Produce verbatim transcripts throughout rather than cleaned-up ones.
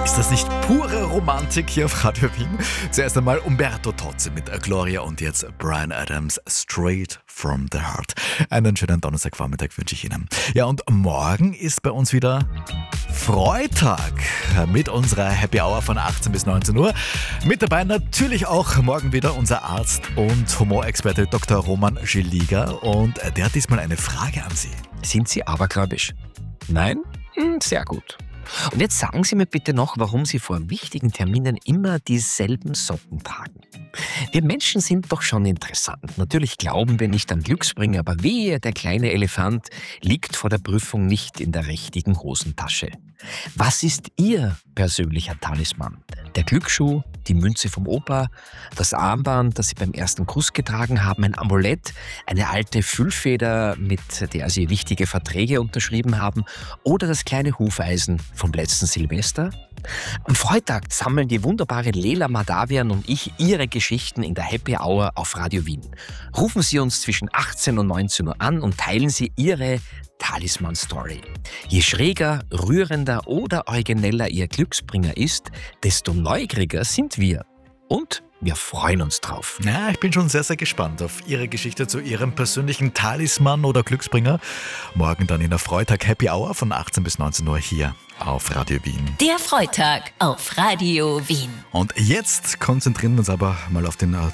Ist das nicht pure Romantik hier auf Radio Wien? Zuerst einmal Umberto Tozzi mit Gloria und jetzt Bryan Adams, Straight from the Heart. Einen schönen Donnerstagvormittag wünsche ich Ihnen. Ja, und morgen ist bei uns wieder Freitag mit unserer Happy Hour von achtzehn bis neunzehn Uhr. Mit dabei natürlich auch morgen wieder unser Arzt und Humorexperte Doktor Roman Schilliger. Und der hat diesmal eine Frage an Sie. Sind Sie abergläubisch? Nein? Hm, sehr gut. Und jetzt sagen Sie mir bitte noch, warum Sie vor wichtigen Terminen immer dieselben Socken tragen. Wir Menschen sind doch schon interessant. Natürlich glauben wir nicht an Glücksbringer, aber wehe, der kleine Elefant liegt vor der Prüfung nicht in der richtigen Hosentasche. Was ist Ihr persönlicher Talisman? Der Glücksschuh, die Münze vom Opa, das Armband, das Sie beim ersten Kuss getragen haben, ein Amulett, eine alte Füllfeder, mit der Sie wichtige Verträge unterschrieben haben, oder das kleine Hufeisen vom letzten Silvester? Am Freitag sammeln die wunderbare Lela Madavian und ich Ihre Geschichten in der Happy Hour auf Radio Wien. Rufen Sie uns zwischen achtzehn und neunzehn Uhr an und teilen Sie Ihre Talisman-Story. Je schräger, rührender oder origineller Ihr Glücksbringer ist, desto neugieriger sind wir. Und wir freuen uns drauf. Ja, ich bin schon sehr, sehr gespannt auf Ihre Geschichte zu Ihrem persönlichen Talisman oder Glücksbringer. Morgen dann in der Freitag Happy Hour von achtzehn bis neunzehn Uhr hier auf Radio Wien. Der Freitag auf Radio Wien. Und jetzt konzentrieren wir uns aber mal auf den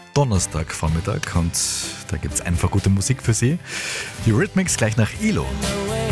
Donnerstagvormittag und da gibt es einfach gute Musik für Sie. Die Rhythmics gleich nach I L O.